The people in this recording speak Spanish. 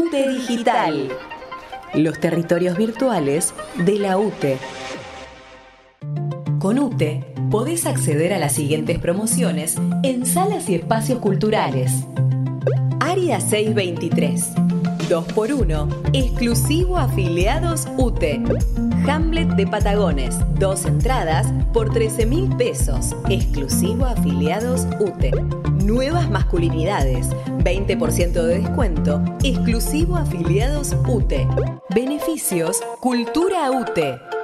UTE Digital. Los territorios virtuales de la UTE. Con UTE podés acceder a las siguientes promociones en salas y espacios culturales. Área 623. 2x1. Exclusivo afiliados UTE. Hamlet de Patagones. 2 entradas por 13.000 pesos. Exclusivo afiliados UTE. Nuevas masculinidades. 20% de descuento. Exclusivo afiliados UTE. Beneficios Cultura UTE.